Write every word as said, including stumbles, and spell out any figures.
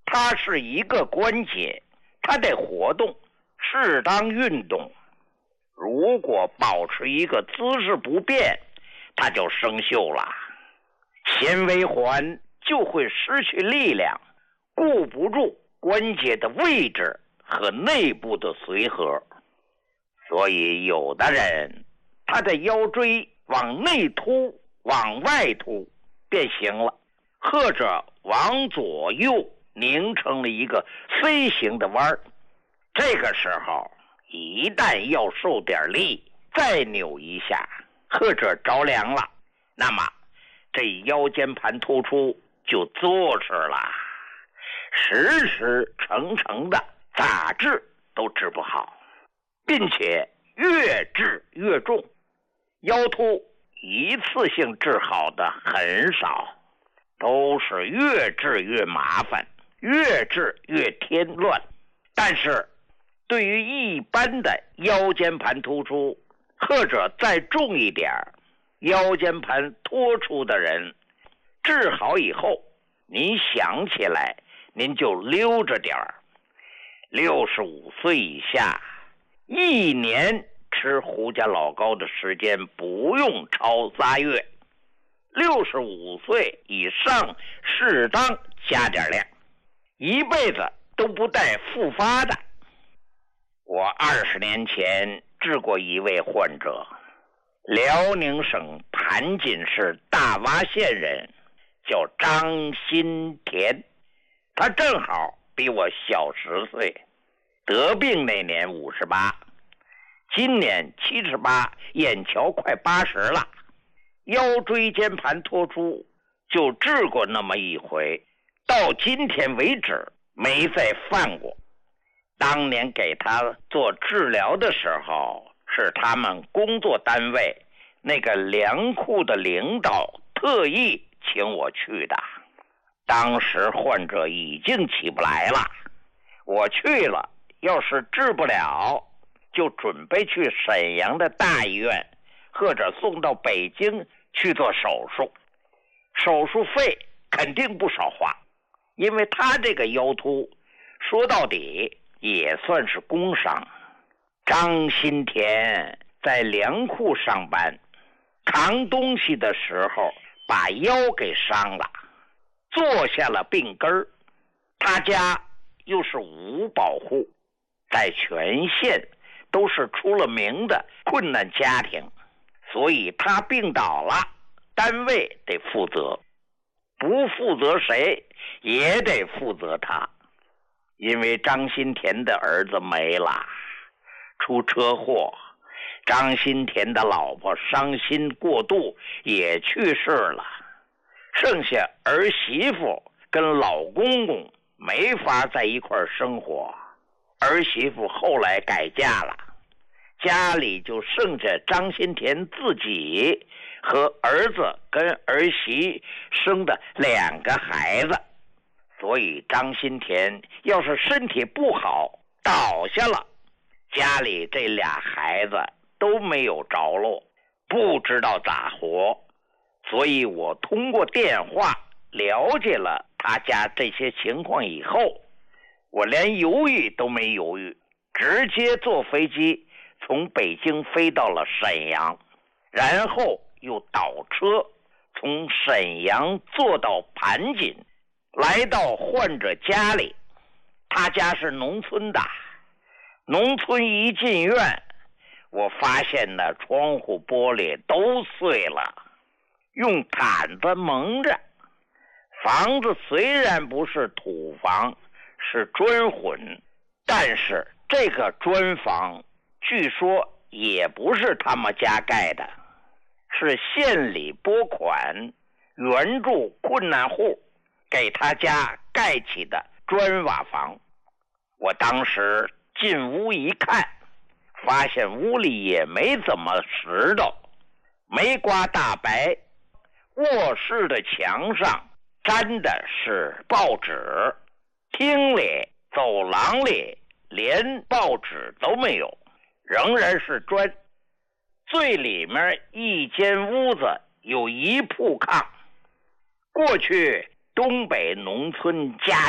它是一个关节，它得活动，适当运动。如果保持一个姿势不变，它就生锈了，纤维环就会失去力量，顾不住关节的位置和内部的随和。所以有的人他的腰椎往内凸往外凸变形了，或者往左右拧成了一个 C 型的弯，这个时候一旦要受点力，再扭一下或者着凉了，那么这腰间盘突出就作实了，时时成成的咋治都治不好，并且越治越重。腰突一次性治好的很少，都是越治越麻烦，越治越添乱。但是对于一般的腰间盘突出，或者再重一点腰间盘脱出的人，治好以后，您想起来您就溜着点儿。六十五岁以下，一年吃胡家老膏的时间不用超仨月，六十五岁以上适当加点量，一辈子都不带复发的。我二十年前治过一位患者，辽宁省盘锦市大洼县人，叫张新田，他正好比我小十岁，得病那年五十八，今年七十八，眼瞧快八十了。腰椎间盘脱出就治过那么一回，到今天为止没再犯过。当年给他做治疗的时候，是他们工作单位那个粮库的领导特意请我去的。当时患者已经起不来了，我去了，要是治不了，就准备去沈阳的大医院，或者送到北京去做手术。手术费肯定不少花，因为他这个腰突说到底也算是工伤。张新田在粮库上班，扛东西的时候把腰给伤了，坐下了病根儿。他家又是无保户，在全县都是出了名的困难家庭，所以他病倒了，单位得负责，不负责谁也得负责他。因为张新田的儿子没了，出车祸，张新田的老婆伤心过度也去世了，剩下儿媳妇跟老公公没法在一块生活，儿媳妇后来改嫁了，家里就剩下张新田自己和儿子跟儿媳生的两个孩子。所以张新田要是身体不好倒下了，家里这俩孩子都没有着落，不知道咋活。所以我通过电话了解了他家这些情况以后，我连犹豫都没犹豫，直接坐飞机从北京飞到了沈阳，然后又倒车从沈阳坐到盘锦，来到患者家里。他家是农村的，农村一进院，我发现呢窗户玻璃都碎了，用毯子蒙着。房子虽然不是土房，是砖混，但是这个砖房据说也不是他们家盖的，是县里拨款援助困难户给他家盖起的砖瓦房。我当时进屋一看，发现屋里也没怎么拾掇，没刮大白，卧室的墙上粘的是报纸，厅里走廊里连报纸都没有，仍然是砖。最里面一间屋子有一铺炕，过去东北农村家